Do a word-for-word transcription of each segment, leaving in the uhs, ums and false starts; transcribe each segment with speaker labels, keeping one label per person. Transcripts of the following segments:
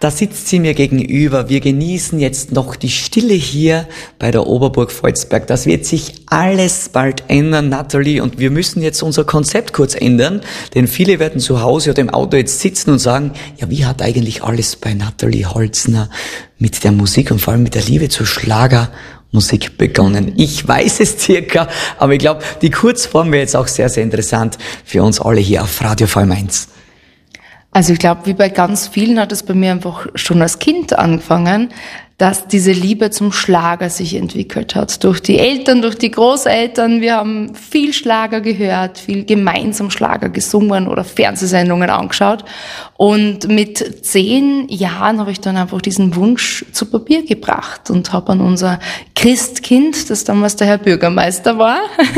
Speaker 1: da sitzt sie mir gegenüber. Wir genießen jetzt noch die Stille hier bei der Oberburg Volzberg. Das wird sich alles bald ändern, Nathalie, und wir müssen jetzt unser Konzept kurz ändern, denn viele werden zu Hause oder im Auto jetzt sitzen und sagen, ja, wie hat eigentlich alles bei Nathalie Holzner mit der Musik und vor allem mit der Liebe zur Schlagermusik begonnen? Ich weiß es circa, aber ich glaube, die Kurzform wäre jetzt auch sehr, sehr interessant für uns alle hier auf Radio V M eins.
Speaker 2: Also ich glaube, wie bei ganz vielen hat es bei mir einfach schon als Kind angefangen, dass diese Liebe zum Schlager sich entwickelt hat. Durch die Eltern, durch die Großeltern. Wir haben viel Schlager gehört, viel gemeinsam Schlager gesungen oder Fernsehsendungen angeschaut. Und mit zehn Jahren habe ich dann einfach diesen Wunsch zu Papier gebracht und habe an unser Christkind, das damals der Herr Bürgermeister war,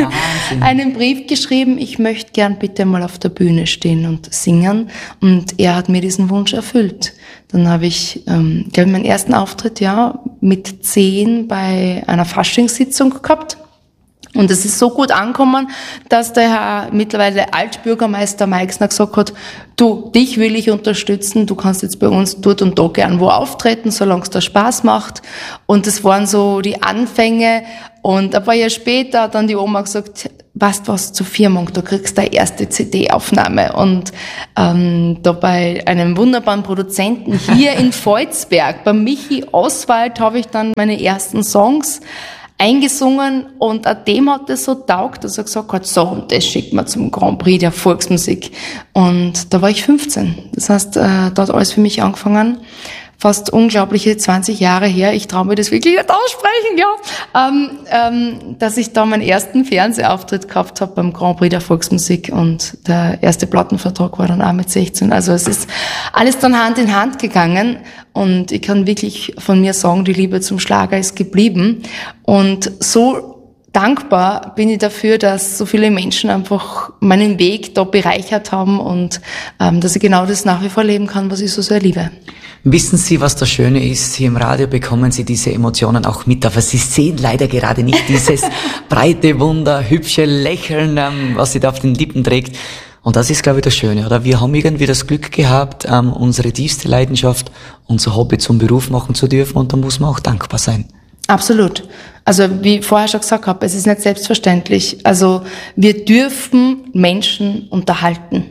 Speaker 2: einen Brief geschrieben, ich möchte gern bitte mal auf der Bühne stehen und singen. Und er hat mir diesen Wunsch erfüllt. Dann habe ich, ähm, glaube ich, meinen ersten Auftritt, ja, mit zehn bei einer Faschingssitzung gehabt. Und es ist so gut angekommen, dass der Herr mittlerweile Altbürgermeister Meixner gesagt hat, du, dich will ich unterstützen, du kannst jetzt bei uns dort und da gern wo auftreten, solange es dir Spaß macht. Und das waren so die Anfänge. Und ein paar Jahre später hat dann die Oma gesagt, weißt was, zur Firmung, du kriegst deine erste C D-Aufnahme. Und ähm, da bei einem wunderbaren Produzenten hier in Volzberg, bei Michi Oswald, habe ich dann meine ersten Songs eingesungen und auch dem hat das so taugt, dass er gesagt hat, so, und das schickt man zum Grand Prix der Volksmusik. Und da war ich fünfzehn. Das heißt, äh, da hat alles für mich angefangen. Fast unglaubliche zwanzig Jahre her, ich traue mir das wirklich nicht aussprechen, ja, ähm, ähm, dass ich da meinen ersten Fernsehauftritt gehabt habe beim Grand Prix der Volksmusik und der erste Plattenvertrag war dann auch mit sechzehn. Also es ist alles dann Hand in Hand gegangen und ich kann wirklich von mir sagen, die Liebe zum Schlager ist geblieben und so dankbar bin ich dafür, dass so viele Menschen einfach meinen Weg da bereichert haben und ähm, dass ich genau das nach wie vor leben kann, was ich so sehr liebe.
Speaker 1: Wissen Sie, was das Schöne ist? Hier im Radio bekommen Sie diese Emotionen auch mit, aber Sie sehen leider gerade nicht dieses breite, wunder, hübsche Lächeln, ähm, was sie da auf den Lippen trägt. Und das ist, glaube ich, das Schöne, oder? Wir haben irgendwie das Glück gehabt, ähm, unsere tiefste Leidenschaft, unser Hobby zum Beruf machen zu dürfen und da muss man auch dankbar sein.
Speaker 2: Absolut. Also wie ich vorher schon gesagt habe, es ist nicht selbstverständlich. Also wir dürfen Menschen unterhalten.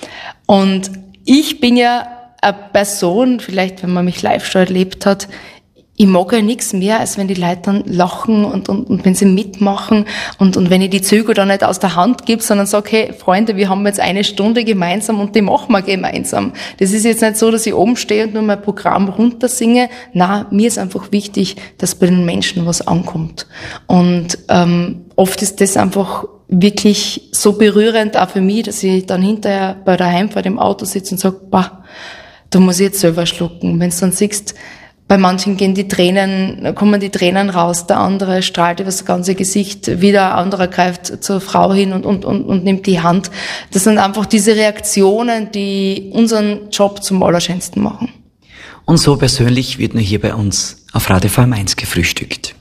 Speaker 2: Und ich bin ja eine Person, vielleicht wenn man mich live schon erlebt hat, ich mag ja nichts mehr, als wenn die Leute dann lachen und, und, und wenn sie mitmachen und, und wenn ich die Zügel dann nicht aus der Hand gebe, sondern sage, hey Freunde, wir haben jetzt eine Stunde gemeinsam und die machen wir gemeinsam. Das ist jetzt nicht so, dass ich oben stehe und nur mein Programm runtersinge. Nein, mir ist einfach wichtig, dass bei den Menschen was ankommt. Und ähm, oft ist das einfach wirklich so berührend auch für mich, dass ich dann hinterher bei der Heimfahrt im Auto sitze und sage, bah, da muss ich jetzt selber schlucken. Wenn du dann siehst, bei manchen gehen die Tränen, kommen die Tränen raus, der andere strahlt über das ganze Gesicht, wieder ein anderer greift zur Frau hin und, und, und, und nimmt die Hand. Das sind einfach diese Reaktionen, die unseren Job zum Allerschönsten machen.
Speaker 1: Und so persönlich wird nur hier bei uns auf Radio V M eins gefrühstückt.